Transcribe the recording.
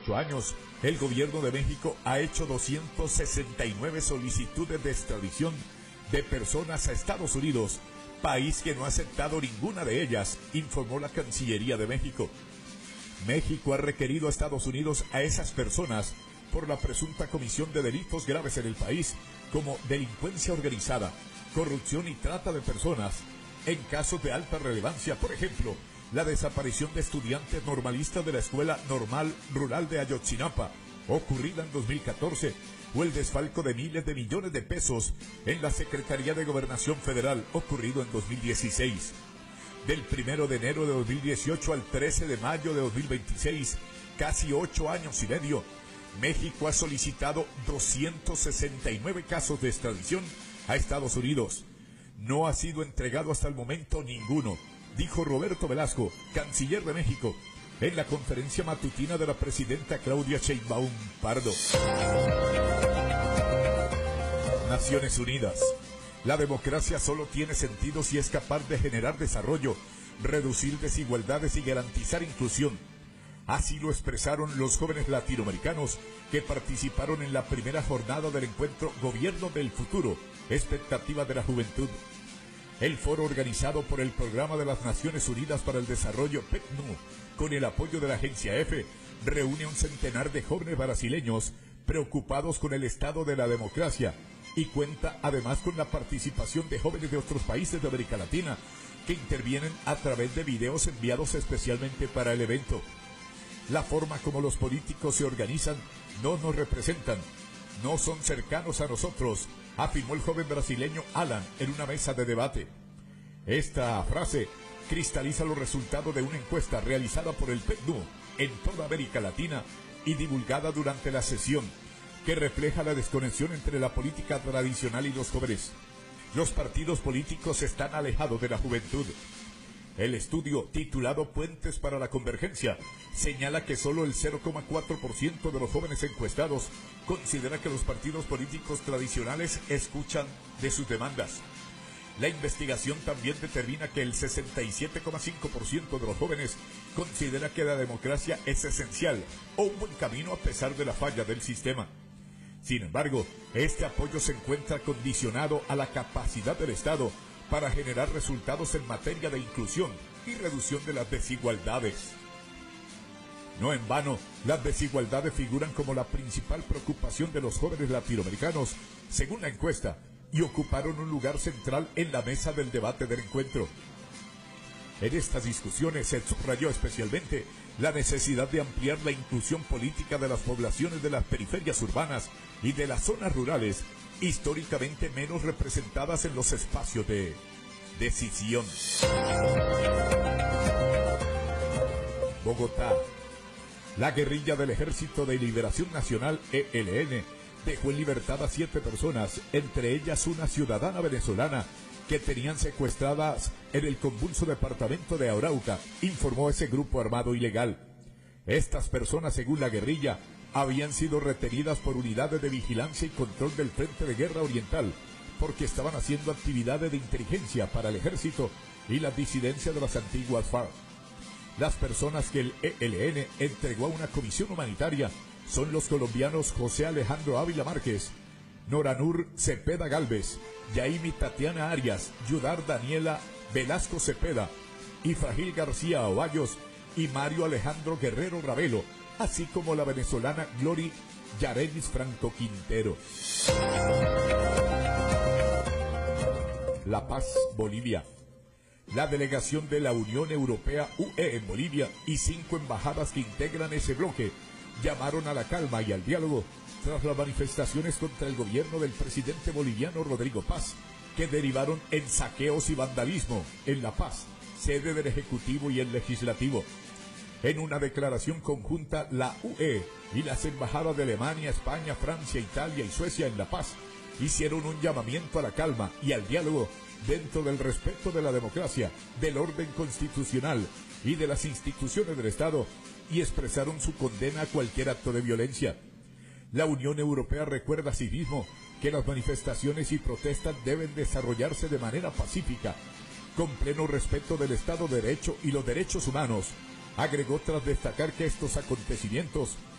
48 años, el gobierno de México ha hecho 269 solicitudes de extradición de personas a Estados Unidos, país que no ha aceptado ninguna de ellas, informó la Cancillería de México. México ha requerido a Estados Unidos a esas personas por la presunta comisión de delitos graves en el país, como delincuencia organizada, corrupción y trata de personas, en casos de alta relevancia, por ejemplo, la desaparición de estudiantes normalistas de la Escuela Normal Rural de Ayotzinapa, ocurrida en 2014, o el desfalco de miles de millones de pesos en la Secretaría de Gobernación Federal, ocurrido en 2016. Del 1 de enero de 2018 al 13 de mayo de 2026, casi 8 años y medio, México ha solicitado 269 casos de extradición a Estados Unidos. No ha sido entregado hasta el momento ninguno, dijo Roberto Velasco, canciller de México, en la conferencia matutina de la presidenta Claudia Sheinbaum Pardo. Naciones Unidas. La democracia solo tiene sentido si es capaz de generar desarrollo, reducir desigualdades y garantizar inclusión. Así lo expresaron los jóvenes latinoamericanos que participaron en la primera jornada del encuentro Gobierno del Futuro, Expectativa de la Juventud. El foro, organizado por el Programa de las Naciones Unidas para el Desarrollo PNUD, con el apoyo de la Agencia EFE, reúne a un centenar de jóvenes brasileños preocupados con el estado de la democracia y cuenta además con la participación de jóvenes de otros países de América Latina que intervienen a través de videos enviados especialmente para el evento. La forma como los políticos se organizan no nos representan, no son cercanos a nosotros, afirmó el joven brasileño Alan en una mesa de debate. Esta frase cristaliza los resultados de una encuesta realizada por el PNUD en toda América Latina y divulgada durante la sesión, que refleja la desconexión entre la política tradicional y los jóvenes. Los partidos políticos están alejados de la juventud. El estudio, titulado Puentes para la Convergencia, señala que solo el 0,4% de los jóvenes encuestados considera que los partidos políticos tradicionales escuchan de sus demandas. La investigación también determina que el 67,5% de los jóvenes considera que la democracia es esencial o un buen camino a pesar de la falla del sistema. Sin embargo, este apoyo se encuentra condicionado a la capacidad del Estado para generar resultados en materia de inclusión y reducción de las desigualdades. No en vano, las desigualdades figuran como la principal preocupación de los jóvenes latinoamericanos, según la encuesta, y ocuparon un lugar central en la mesa del debate del encuentro. En estas discusiones se subrayó especialmente la necesidad de ampliar la inclusión política de las poblaciones de las periferias urbanas y de las zonas rurales, históricamente menos representadas en los espacios de decisión. Bogotá. La guerrilla del Ejército de Liberación Nacional, ELN, dejó en libertad a 7 personas, entre ellas una ciudadana venezolana, que tenían secuestradas en el convulso departamento de Arauca, informó ese grupo armado ilegal. Estas personas, según la guerrilla, habían sido retenidas por unidades de vigilancia y control del Frente de Guerra Oriental, porque estaban haciendo actividades de inteligencia para el ejército y la disidencia de las antiguas FARC. Las personas que el ELN entregó a una comisión humanitaria son los colombianos José Alejandro Ávila Márquez, Noranur Cepeda Galvez, Yaimi Tatiana Arias, Yudar Daniela Velasco Cepeda, Ifragil García Ovallos y Mario Alejandro Guerrero Ravelo, así como la venezolana Glory Yarelis Franco Quintero. La Paz, Bolivia. La delegación de la Unión Europea UE en Bolivia y 5 embajadas que integran ese bloque llamaron a la calma y al diálogo tras las manifestaciones contra el gobierno del presidente boliviano Rodrigo Paz, que derivaron en saqueos y vandalismo en La Paz, sede del Ejecutivo y el Legislativo. En una declaración conjunta, la UE y las embajadas de Alemania, España, Francia, Italia y Suecia en La Paz hicieron un llamamiento a la calma y al diálogo dentro del respeto de la democracia, del orden constitucional y de las instituciones del Estado, y expresaron su condena a cualquier acto de violencia. La Unión Europea recuerda asimismo que las manifestaciones y protestas deben desarrollarse de manera pacífica, con pleno respeto del Estado de Derecho y los derechos humanos. Agregó tras destacar que estos acontecimientos